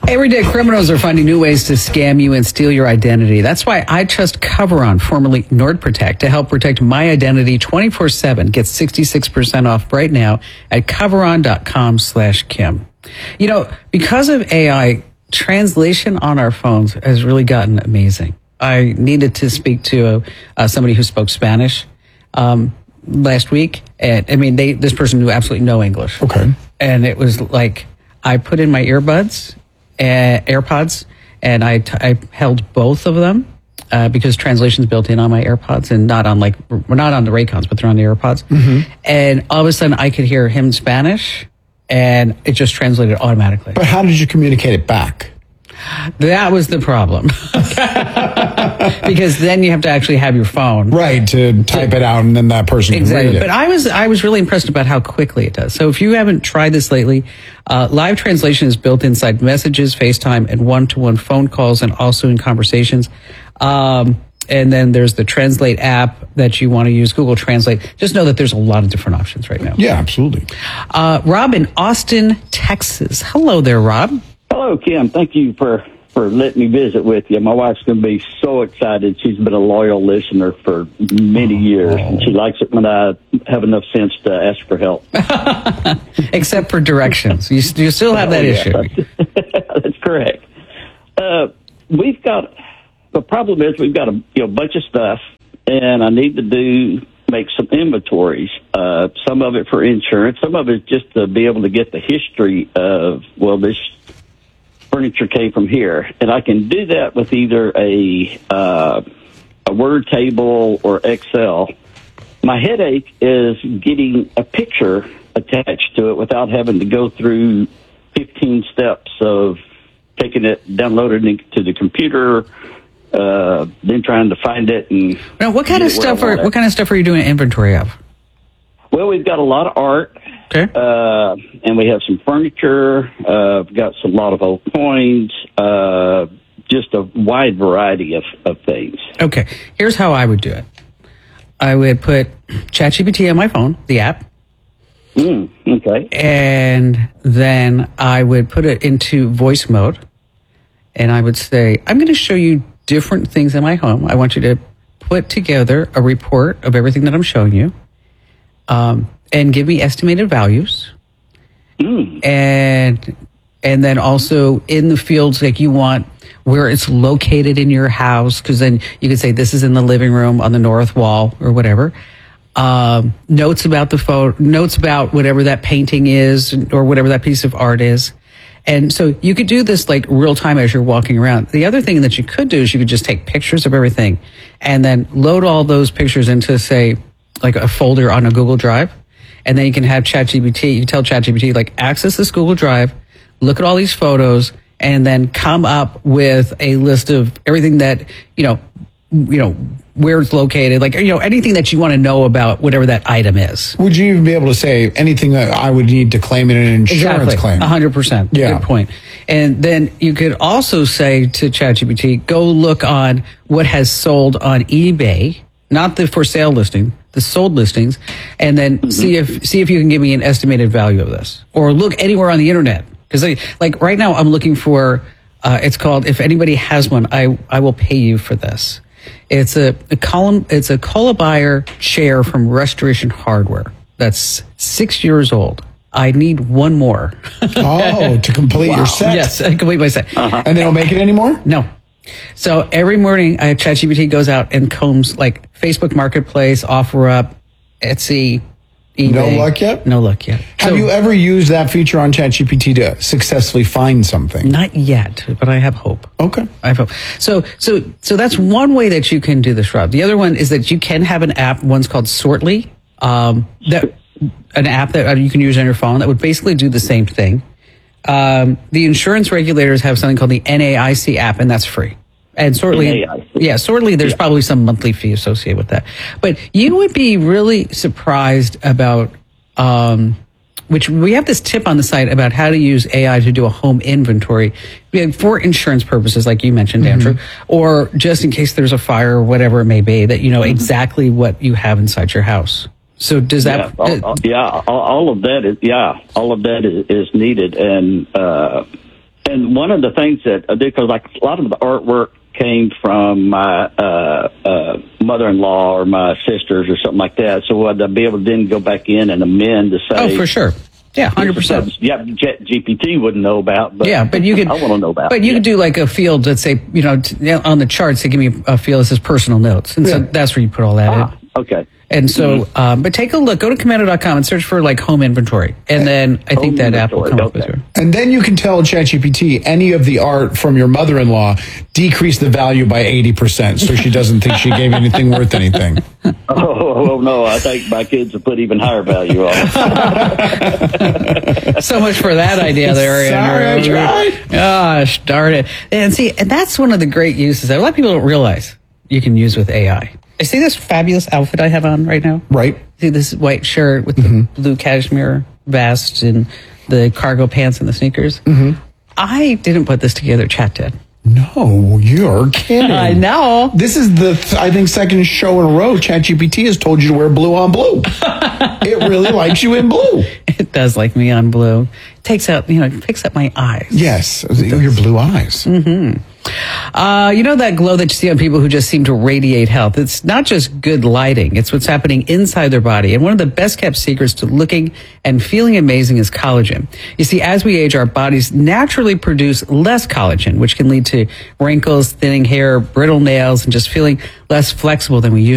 Every day, criminals are finding new ways to scam you and steal your identity. That's why I trust Coveron, formerly NordProtect, to help protect my identity 24/7. Get 66% off right now at coveron.com/Kim. You know, because of AI, translation on our phones has really gotten amazing. I needed to speak to somebody who spoke Spanish last week. And I mean, this person knew absolutely no English. Okay. And it was like, I put in my AirPods, and I held both of them because translation's built in on my AirPods and not on we're not on the Raycons, but they're on the AirPods. Mm-hmm. And all of a sudden I could hear him Spanish and it just translated automatically. But how did you communicate it back? That was the problem. Because then you have to actually have your phone. Right, to type it out and then that person can read it. But I was really impressed about how quickly it does. So if you haven't tried this lately, live translation is built inside messages, FaceTime, and one-to-one phone calls, and also in conversations. And then there's the Translate app that you want to use, Google Translate. Just know that there's a lot of different options right now. Yeah, absolutely. Rob in Austin, Texas. Hello there, Rob. Hello, Kim. Thank you for letting me visit with you. My wife's going to be so excited. She's been a loyal listener for many years, and she likes it when I have enough sense to ask for help. Except for directions. You still have that issue. That's correct. The problem is we've got a bunch of stuff, and I need to make some inventories. Some of it for insurance. Some of it just to be able to get the history of, this furniture came from here, and I can do that with either a Word table or Excel. My headache is getting a picture attached to it without having to go through 15 steps of taking it, downloading it to the computer, then trying to find it. And now, what kind of stuff are you doing inventory of? Well, we've got a lot of art. Okay. And we have some furniture. We've got a lot of old coins. Just a wide variety of things. Okay. Here's how I would do it. I would put ChatGPT on my phone, the app. Okay. And then I would put it into voice mode. And I would say, I'm going to show you different things in my home. I want you to put together a report of everything that I'm showing you. And give me estimated values. And then also in the fields, like you want where it's located in your house, because then you could say this is in the living room on the north wall or whatever. Notes about the photo, notes about whatever that painting is or whatever that piece of art is. And so you could do this like real time as you're walking around. The other thing that you could do is you could just take pictures of everything and then load all those pictures into, say, like a folder on a Google Drive. And then you can have ChatGPT, you can tell ChatGPT, like, access this Google Drive, look at all these photos, and then come up with a list of everything that, where it's located, like, anything that you want to know about whatever that item is. Would you even be able to say anything that I would need to claim in an insurance claim? 100%. Yeah. Good point. And then you could also say to ChatGPT, go look on what has sold on eBay, not the for sale listing, the sold listings, and then see if you can give me an estimated value of this, or look anywhere on the internet. Because like right now I'm looking for, it's called, if anybody has one, I will pay you for this. It's a Columbire chair from Restoration Hardware. That's 6 years old. I need one more. To complete your set. Yes, I complete my set. And they don't make it anymore? No. So every morning, ChatGPT goes out and combs like Facebook Marketplace, OfferUp, Etsy, eBay. No luck yet? No luck yet. Have you ever used that feature on ChatGPT to successfully find something? Not yet, but I have hope. Okay. I have hope. So that's one way that you can do this, Rob. The other one is that you can have an app. One's called Sortly. An app that you can use on your phone that would basically do the same thing. The insurance regulators have something called the NAIC app, and that's free. And Sortly, there's probably some monthly fee associated with that. But you would be really surprised about, which we have this tip on the site about how to use AI to do a home inventory for insurance purposes, like you mentioned, Andrew, or just in case there's a fire or whatever it may be, that you know exactly what you have inside your house. So does that? All of that is needed, and And one of the things that I do, because like a lot of the artwork came from my mother-in-law or my sisters or something like that. So would I be able to then go back in and amend to say, Oh, for sure. Yeah, 100%. Yeah, GPT wouldn't know about, but Yeah, but you could. I want to know about. But you could do like a field that say, on the charts, they give me a field that says personal notes, and so that's where you put all that in. Okay. And so, but take a look. Go to Commando.com and search for like home inventory, and then I think that app will come up with you. And then you can tell ChatGPT any of the art from your mother-in-law, decrease the value by 80%, so she doesn't think she gave anything worth anything. Oh no, I think my kids will put even higher value on it. So much for that idea there. Sorry, I tried. Gosh, darn it. And see, and that's one of the great uses that a lot of people don't realize you can use with AI. I see this fabulous outfit I have on right now. Right. See this white shirt with the blue cashmere vest and the cargo pants and the sneakers. I didn't put this together. Chat did. No, you're kidding. I know. This is the, I think, second show in a row ChatGPT has told you to wear blue on blue. It really likes you in blue. It does like me on blue. It takes out, it picks up my eyes. Yes, your blue eyes. That glow that you see on people who just seem to radiate health. It's not just good lighting. It's what's happening inside their body. And one of the best kept secrets to looking and feeling amazing is collagen. You see, as we age, our bodies naturally produce less collagen, which can lead to wrinkles, thinning hair, brittle nails, and just feeling less flexible than we used